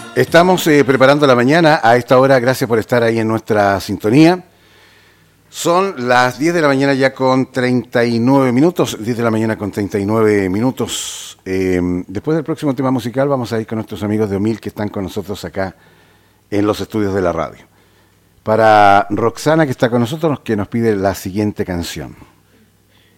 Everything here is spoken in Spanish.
Estamos preparando la mañana a esta hora. Gracias por estar ahí en nuestra sintonía. Son las 10 de la mañana ya con 39 minutos. 10 de la mañana con 39 minutos. Después del próximo tema musical vamos a ir con nuestros amigos de Omil que están con nosotros acá en los estudios de la radio. Para Roxana, que está con nosotros, que nos pide la siguiente canción.